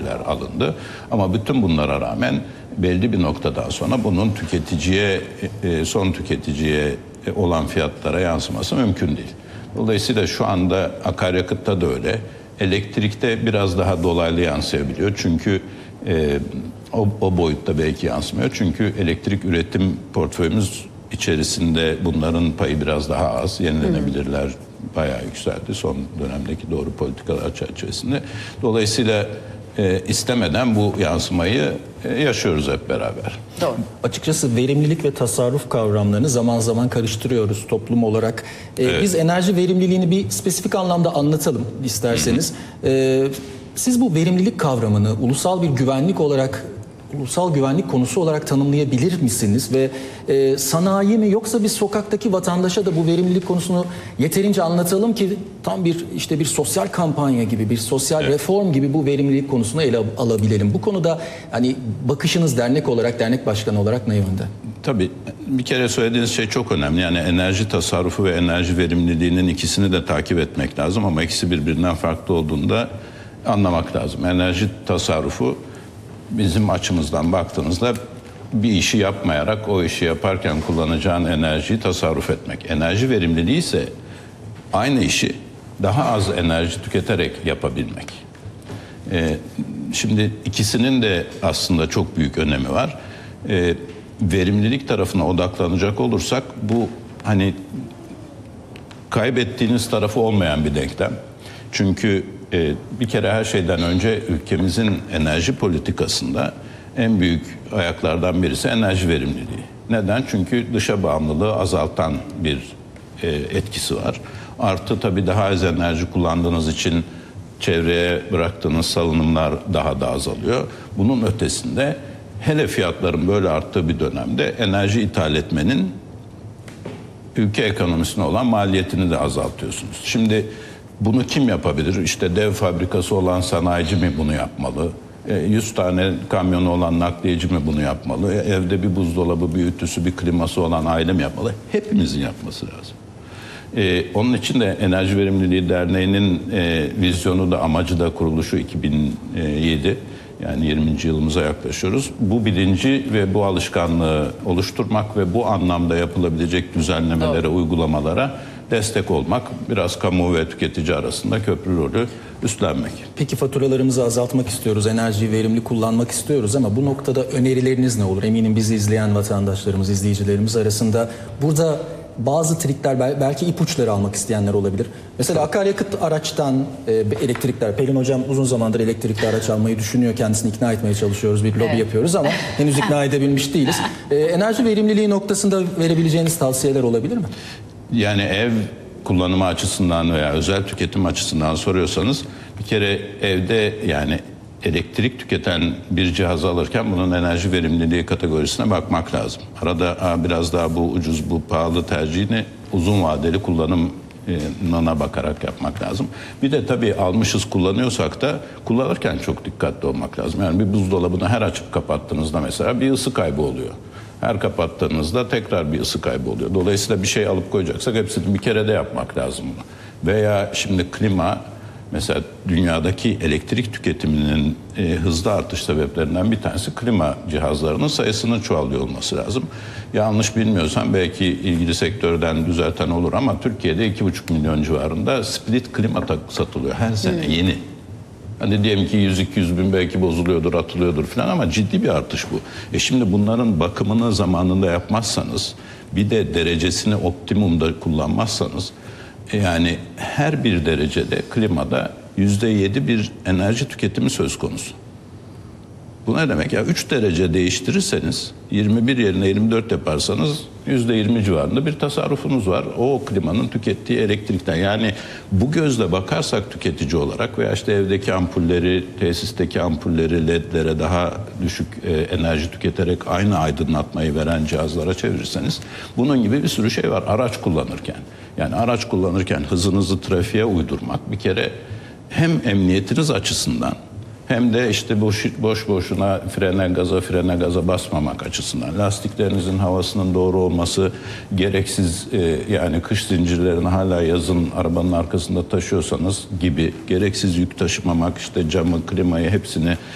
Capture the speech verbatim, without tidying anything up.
tedbirler alındı. Ama bütün bunlara rağmen belli bir noktadan sonra bunun tüketiciye, son tüketiciye olan fiyatlara yansıması mümkün değil. Dolayısıyla şu anda akaryakıtta da öyle. Elektrikte biraz daha dolaylı yansıyabiliyor. Çünkü e, o, o boyutta belki yansımıyor. Çünkü elektrik üretim portföyümüz içerisinde bunların payı biraz daha az. Yenilenebilirler hı hı. bayağı yükseldi son dönemdeki doğru politikalar çerçevesinde. Dolayısıyla e, istemeden bu yansımayı e, yaşıyoruz hep beraber. Doğru. Açıkçası verimlilik ve tasarruf kavramlarını zaman zaman karıştırıyoruz toplum olarak. Ee, evet. Biz enerji verimliliğini bir spesifik anlamda anlatalım isterseniz. Hı hı. Ee, siz bu verimlilik kavramını ulusal bir güvenlik olarak, ulusal güvenlik konusu olarak tanımlayabilir misiniz? Ve e, sanayi mi yoksa bir sokaktaki vatandaşa da bu verimlilik konusunu yeterince anlatalım ki tam bir işte bir sosyal kampanya gibi, bir sosyal evet. reform gibi bu verimlilik konusunu ele alabilelim. Bu konuda hani bakışınız dernek olarak, dernek başkanı olarak ne yönde? Tabii bir kere söylediğiniz şey çok önemli. Yani enerji tasarrufu ve enerji verimliliğinin ikisini de takip etmek lazım ama ikisi birbirinden farklı olduğunda anlamak lazım. Enerji tasarrufu bizim açımızdan baktığınızda bir işi yapmayarak o işi yaparken kullanacağın enerjiyi tasarruf etmek. Enerji verimliliği ise aynı işi daha az enerji tüketerek yapabilmek. Ee, şimdi ikisinin de aslında çok büyük önemi var. Ee, verimlilik tarafına odaklanacak olursak bu hani kaybettiğiniz tarafı olmayan bir denklem. Çünkü e, bir kere her şeyden önce ülkemizin enerji politikasında en büyük ayaklardan birisi enerji verimliliği. Neden? Çünkü dışa bağımlılığı azaltan bir e, etkisi var. Artı tabii daha az enerji kullandığınız için çevreye bıraktığınız salınımlar daha da azalıyor. Bunun ötesinde hele fiyatların böyle arttığı bir dönemde enerji ithal etmenin ülke ekonomisine olan maliyetini de azaltıyorsunuz. Şimdi bunu kim yapabilir? İşte dev fabrikası olan sanayici mi bunu yapmalı? yüz tane kamyonu olan nakliyeci mi bunu yapmalı? Evde bir buzdolabı, bir ütüsü, bir kliması olan aile mi yapmalı? Hepimizin yapması lazım. Ee, onun için de Enerji Verimliliği Derneği'nin e, vizyonu da amacı da kuruluşu iki bin yedi. Yani yirminci yılımıza yaklaşıyoruz. Bu bilinci ve bu alışkanlığı oluşturmak ve bu anlamda yapılabilecek düzenlemelere, Doğru. uygulamalara destek olmak, biraz kamu ve tüketici arasında köprü rolü üstlenmek. Peki faturalarımızı azaltmak istiyoruz, enerjiyi verimli kullanmak istiyoruz ama bu noktada önerileriniz ne olur? Eminim bizi izleyen vatandaşlarımız, izleyicilerimiz arasında burada bazı trikler, belki ipuçları almak isteyenler olabilir. Mesela akaryakıt araçtan e, elektrikler, Pelin Hocam uzun zamandır elektrikli araç almayı düşünüyor, kendisini ikna etmeye çalışıyoruz, bir lobi evet. yapıyoruz ama henüz ikna edebilmiş değiliz. E, enerji verimliliği noktasında verebileceğiniz tavsiyeler olabilir mi? Yani ev kullanımı açısından veya özel tüketim açısından soruyorsanız bir kere evde yani elektrik tüketen bir cihazı alırken bunun enerji verimliliği kategorisine bakmak lazım. Arada biraz daha bu ucuz, bu pahalı tercihini uzun vadeli kullanımına bakarak yapmak lazım. Bir de tabii almışız kullanıyorsak da kullanırken çok dikkatli olmak lazım. Yani bir buzdolabını her açıp kapattığınızda mesela bir ısı kaybı oluyor. Her kapattığınızda tekrar bir ısı kaybı oluyor. Dolayısıyla bir şey alıp koyacaksak hepsini bir kere de yapmak lazım bunu. Veya şimdi klima, mesela dünyadaki elektrik tüketiminin e, hızlı artış sebeplerinden bir tanesi klima cihazlarının sayısının çoğalıyor olması lazım. Yanlış bilmiyorsam belki ilgili sektörden düzelten olur ama Türkiye'de iki buçuk milyon civarında split klima satılıyor her sene, hmm. yeni. Hani diyelim ki yüz iki yüz bin belki bozuluyordur, atılıyordur falan ama ciddi bir artış bu. E şimdi bunların bakımını zamanında yapmazsanız, bir de derecesini optimumda kullanmazsanız, yani her bir derecede klimada yüzde yedi bir enerji tüketimi söz konusu. Bu ne demek ya? üç derece değiştirirseniz, yirmi bir yerine yirmi dört yaparsanız yüzde yirmi civarında bir tasarrufunuz var. O klimanın tükettiği elektrikten. Yani bu gözle bakarsak tüketici olarak veya işte evdeki ampulleri, tesisteki ampulleri ledlere daha düşük e, enerji tüketerek aynı aydınlatmayı veren cihazlara çevirirseniz bunun gibi bir sürü şey var araç kullanırken. Yani araç kullanırken hızınızı trafiğe uydurmak bir kere hem emniyetiniz açısından hem de işte boş, boş boşuna frene gaza frene gaza basmamak açısından, lastiklerinizin havasının doğru olması, gereksiz e, yani kış zincirlerini hala yazın arabanın arkasında taşıyorsanız gibi gereksiz yük taşımamak, işte camı, klimayı hepsini